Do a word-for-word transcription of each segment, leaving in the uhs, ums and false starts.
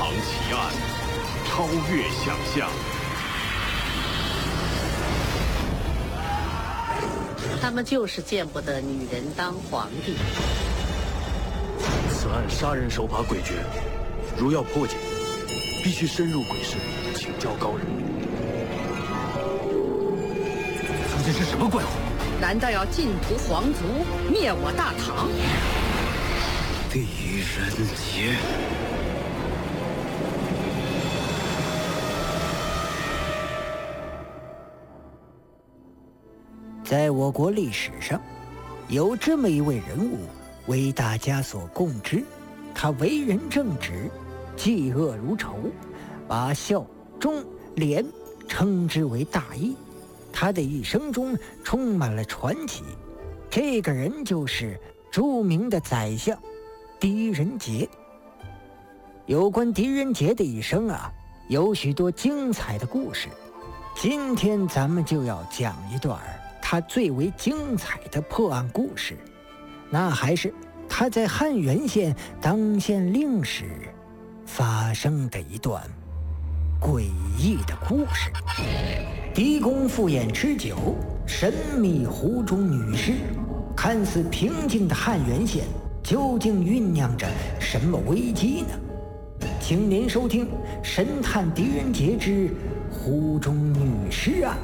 藏奇案，超越想象。 他们就是见不得女人当皇帝。 此案杀人手法诡谲，如要破解，必须深入鬼市，请教高人。 究竟是什么怪物？ 难道要尽屠皇族，灭我大唐？ 狄仁杰。 在我国历史上，有这么一位人物为大家所共知，他为人正直，嫉恶如仇，把孝、忠、廉称之为大义。他的一生中充满了传奇，这个人就是著名的宰相狄仁杰。有关狄仁杰的一生啊，有许多精彩的故事。今天咱们就要讲一段他最为精彩的破案故事，那还是他在汉源县当县令时发生的一段诡异的故事。狄公赴宴吃酒，神秘湖中女尸，看似平静的汉源县究竟酝酿着什么危机呢？请您收听《神探狄仁杰之湖中女尸案》。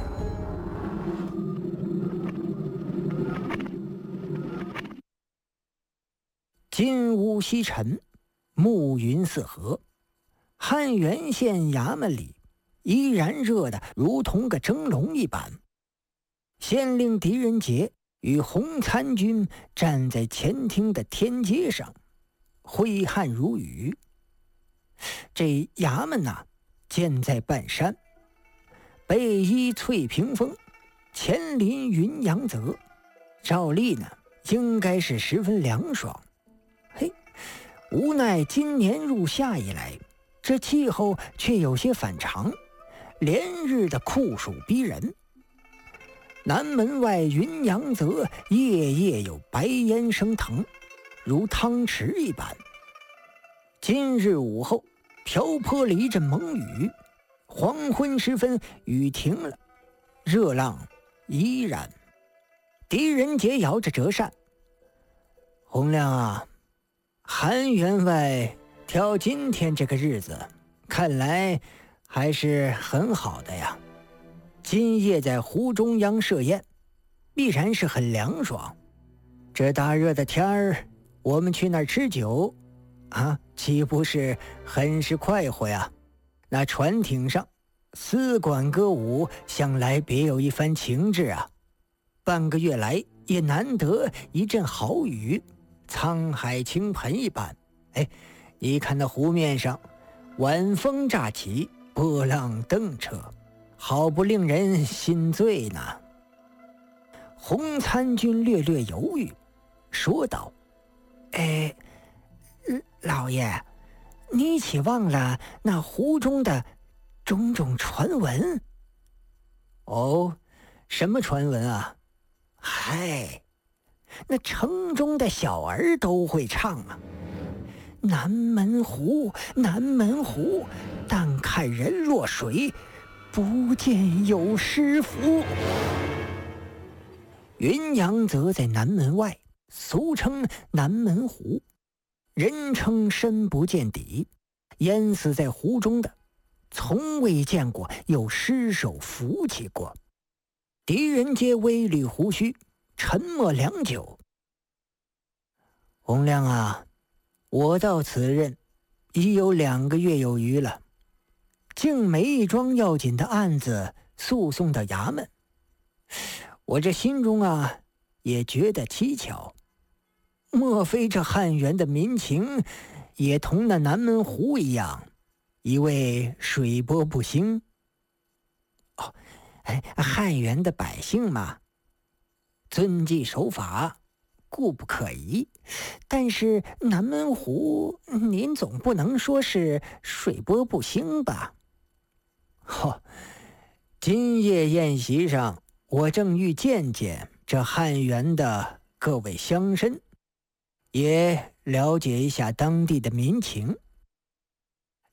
金乌西沉，暮云四合，汉源县衙门里依然热得如同个蒸笼一般。县令狄仁杰与洪参军站在前厅的天阶上，挥汗如雨。这衙门呐、啊，建在半山，背依翠屏峰，前临云阳泽，照例呢应该是十分凉爽。嘿，无奈今年入夏以来，这气候却有些反常，连日的酷暑逼人。南门外云阳泽夜夜有白烟升腾，如汤池一般。今日午后瓢泼了一阵猛雨，黄昏时分雨停了，热浪依然。狄仁杰摇着折扇：洪亮啊，韩员外挑今天这个日子，看来还是很好的呀。今夜在湖中央设宴，必然是很凉爽。这大热的天儿，我们去那儿吃酒啊，岂不是很是快活呀？那船艇上丝管歌舞，想来别有一番情致啊。半个月来也难得一阵好雨，沧海倾盆一般。哎，你看那湖面上晚风乍起，波浪蹬扯，好不令人心醉呢。洪参军略略犹豫，说道：哎，老爷，你岂忘了那湖中的种种传闻？哦，什么传闻啊？嗨，那城中的小儿都会唱啊。南门湖，南门湖，但看人落水，不见有尸符。云阳泽在南门外，俗称南门湖，人称深不见底，淹死在湖中的从未见过有尸首浮起过。狄仁杰微捋胡须，沉默良久。洪亮啊，我到此任已有两个月有余了，竟没一桩要紧的案子诉讼到衙门，我这心中啊也觉得蹊跷。莫非这汉源的民情也同那南门湖一样，一味水波不兴？哦，哎，汉源的百姓嘛，遵纪守法，固不可疑。但是南门湖，您总不能说是水波不兴吧？哦，今夜宴席上，我正欲见见这汉源的各位乡绅，也了解一下当地的民情。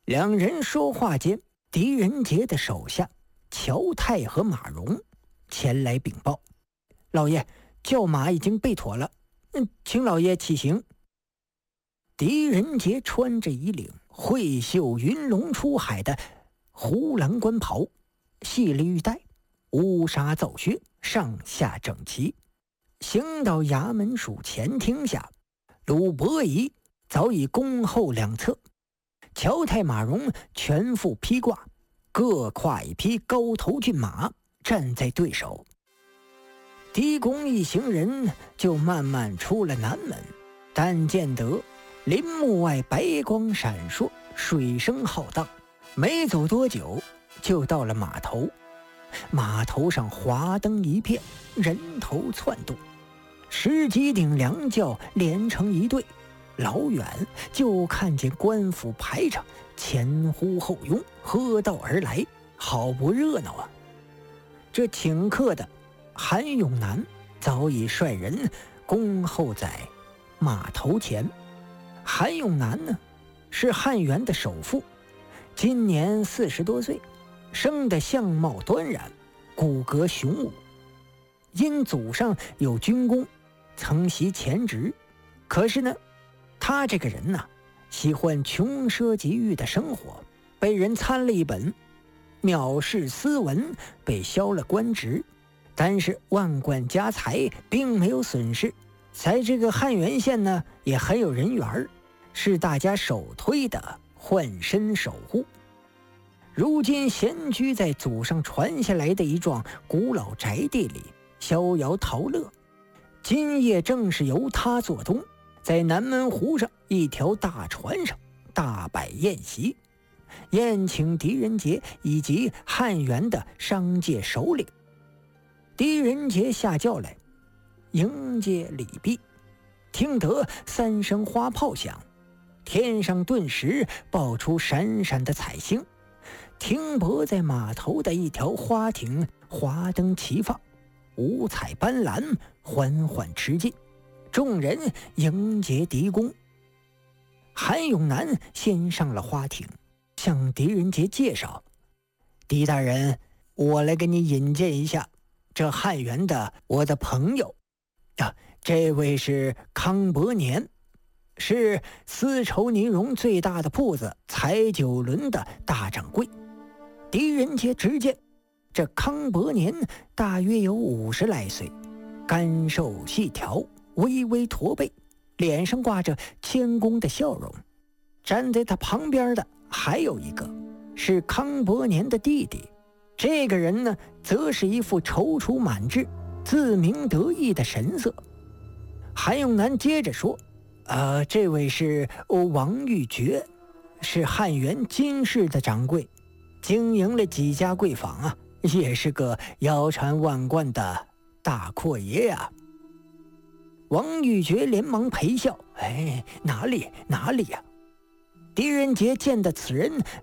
两人说话间，狄仁杰的手下乔泰和马荣前来禀报：“老爷，轿马已经备妥了，嗯，请老爷起行。”狄仁杰穿着一领会绣云龙出海的胡兰官袍，细绿玉带，乌纱皂靴，上下整齐。行到衙门署前厅下，鲁伯仪早已恭候两侧，乔泰马荣全副披挂，各跨一匹高头骏马，站在对手。狄公一行人就慢慢出了南门，但见得林木外白光闪烁，水声浩荡，没走多久就到了码头。码头上华灯一片，人头窜动，十几顶凉轿连成一队，老远就看见官府排场前呼后拥，喝道而来，好不热闹啊！这请客的韩永南早已率人恭候在码头前。韩永南呢，是汉元的首富，今年四十多岁，生得相貌端然，骨骼雄武。因祖上有军功，曾袭前职，可是呢，他这个人呐、啊，喜欢穷奢极欲的生活，被人参了一本，藐视斯文，被削了官职。但是万贯家财并没有损失，在这个汉源县呢，也很有人缘，是大家首推的换身守护。如今闲居在祖上传下来的一幢古老宅地里，逍遥陶乐。今夜正是由他做东，在南门湖上一条大船上大摆宴席，宴请狄仁杰以及汉源的商界首领。狄仁杰下轿来迎接礼毕，听得三声花炮响，天上顿时爆出闪闪的彩星，停泊在码头的一条花艇华灯齐放，五彩斑斓，缓缓驰进，众人迎接狄公。韩永南先上了花艇，向狄仁杰介绍：“狄大人，我来给你引荐一下，这汉源的我的朋友啊，这位是康伯年，是丝绸呢绒最大的铺子彩九轮的大掌柜。”狄仁杰直见这康伯年大约有五十来岁，干瘦细条，微微驼背，脸上挂着谦恭的笑容。站在他旁边的还有一个是康伯年的弟弟，这个人呢，则是一副踌躇满志、自鸣得意的神色。韩永南接着说：“呃，这位是王玉珏，是汉源金氏的掌柜，经营了几家贵坊啊，也是个腰缠万贯的大阔爷呀、啊。”王玉珏连忙陪笑：“哎，哪里哪里呀、啊！”狄仁杰见得此人